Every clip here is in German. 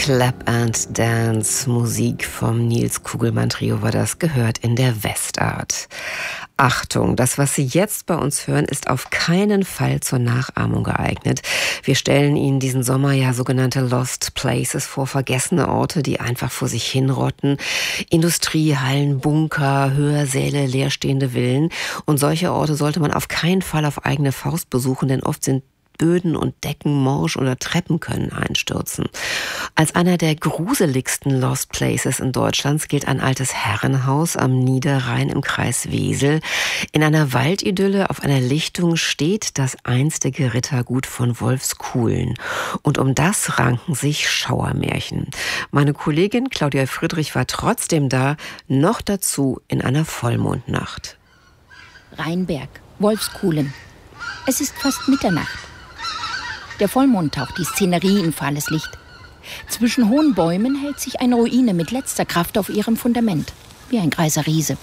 Clap and Dance, Musik vom Nils Kugelmann Trio war das, gehört in der Westart. Achtung, das, was Sie jetzt bei uns hören, ist auf keinen Fall zur Nachahmung geeignet. Wir stellen Ihnen diesen Sommer ja sogenannte Lost Places vor, vergessene Orte, die einfach vor sich hinrotten. Industriehallen, Bunker, Hörsäle, leerstehende Villen. Und solche Orte sollte man auf keinen Fall auf eigene Faust besuchen, denn oft sind Böden und Decken morsch oder Treppen können einstürzen. Als einer der gruseligsten Lost Places in Deutschland gilt ein altes Herrenhaus am Niederrhein im Kreis Wesel. In einer Waldidylle auf einer Lichtung steht das einstige Rittergut von Wolfskuhlen. Und um das ranken sich Schauermärchen. Meine Kollegin Claudia Friedrich war trotzdem da, noch dazu in einer Vollmondnacht. Rheinberg, Wolfskuhlen. Es ist fast Mitternacht. Der Vollmond taucht die Szenerie in fahles Licht. Zwischen hohen Bäumen hält sich eine Ruine mit letzter Kraft auf ihrem Fundament, wie ein greiser Riese.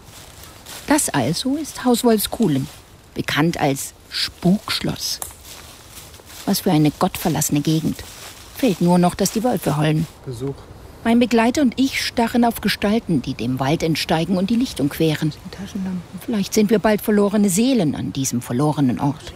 Das also ist Haus Wolfskuhlen, bekannt als Spukschloss. Was für eine gottverlassene Gegend. Fehlt nur noch, dass die Wölfe heulen. Besuch. Mein Begleiter und ich starren auf Gestalten, die dem Wald entsteigen und die Lichtung queren. Taschenlampen. Vielleicht sind wir bald verlorene Seelen an diesem verlorenen Ort.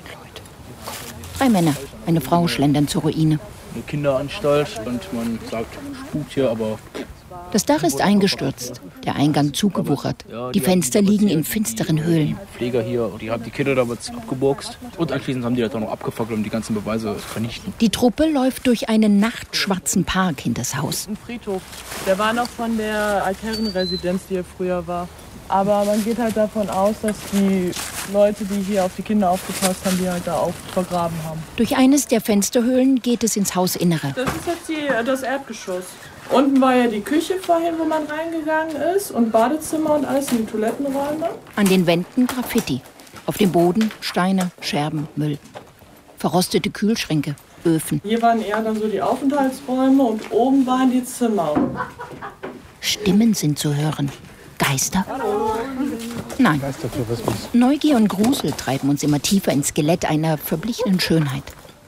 3 Männer, eine Frau schlendern zur Ruine. Eine Kinderanstalt und man sagt, spukt hier, aber... Das Dach ist eingestürzt, der Eingang zugewuchert. Die Fenster liegen in finsteren Höhlen. Pfleger hier, die haben die Kinder damals abgeburkst. Und anschließend haben die das dann noch abgefackelt, um die ganzen Beweise zu vernichten. Die Truppe läuft durch einen nachtschwarzen Park hinters Haus. Ein Friedhof. Der war noch von der Altherrenresidenz, die hier früher war. Aber man geht halt davon aus, dass die Leute, die hier auf die Kinder aufgepasst haben, die halt da auch vergraben haben. Durch eines der Fensterhöhlen geht es ins Hausinnere. Das ist jetzt das Erdgeschoss. Unten war ja die Küche vorhin, wo man reingegangen ist, und Badezimmer und alles, in die Toilettenräume. An den Wänden Graffiti. Auf dem Boden Steine, Scherben, Müll. Verrostete Kühlschränke, Öfen. Hier waren eher dann so die Aufenthaltsräume und oben waren die Zimmer. Stimmen sind zu hören. Geister? Hallo. Nein. Geistertourismus. Neugier und Grusel treiben uns immer tiefer ins Skelett einer verblichenen Schönheit.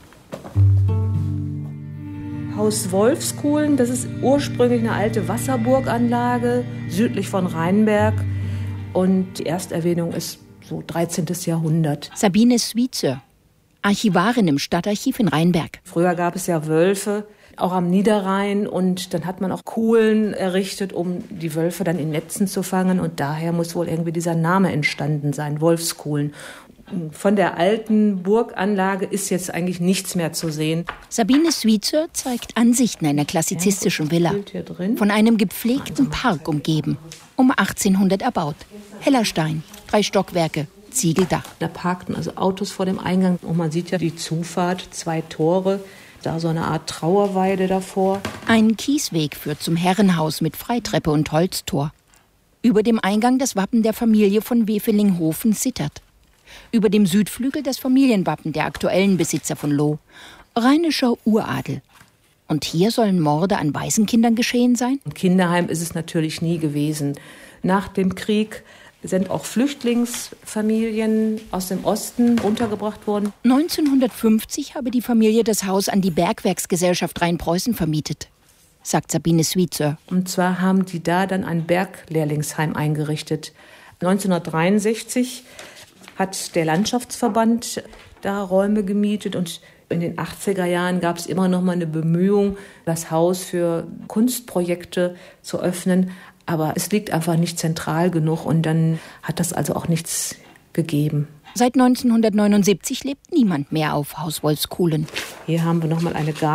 Haus Wolfskuhlen, das ist ursprünglich eine alte Wasserburganlage südlich von Rheinberg. Und die Ersterwähnung ist so 13. Jahrhundert. Sabine Swietzer, Archivarin im Stadtarchiv in Rheinberg. Früher gab es ja Wölfe, auch am Niederrhein. Und dann hat man auch Kuhlen errichtet, um die Wölfe dann in Netzen zu fangen. Und daher muss wohl irgendwie dieser Name entstanden sein, Wolfskuhlen. Von der alten Burganlage ist jetzt eigentlich nichts mehr zu sehen. Sabine Swietzer zeigt Ansichten einer klassizistischen Villa. Von einem gepflegten Park umgeben. Um 1800 erbaut. Heller Stein, 3 Stockwerke, Ziegeldach. Da parkten also Autos vor dem Eingang. Und man sieht ja die Zufahrt, 2 Tore. Da so eine Art Trauerweide davor. Ein Kiesweg führt zum Herrenhaus mit Freitreppe und Holztor. Über dem Eingang das Wappen der Familie von Wefelinghofen-Sittert. Über dem Südflügel das Familienwappen der aktuellen Besitzer von Loh. Rheinischer Uradel. Und hier sollen Morde an Waisenkindern geschehen sein? Ein Kinderheim ist es natürlich nie gewesen. Nach dem Krieg sind auch Flüchtlingsfamilien aus dem Osten untergebracht worden. 1950 habe die Familie das Haus an die Bergwerksgesellschaft Rheinpreußen vermietet, sagt Sabine Swietzer. Und zwar haben die da dann ein Berglehrlingsheim eingerichtet. 1963 hat der Landschaftsverband da Räume gemietet und in den 80er Jahren gab es immer noch mal eine Bemühung, das Haus für Kunstprojekte zu öffnen. Aber es liegt einfach nicht zentral genug und dann hat das also auch nichts gegeben. Seit 1979 lebt niemand mehr auf Haus Wolfskuhlen. Hier haben wir noch mal eine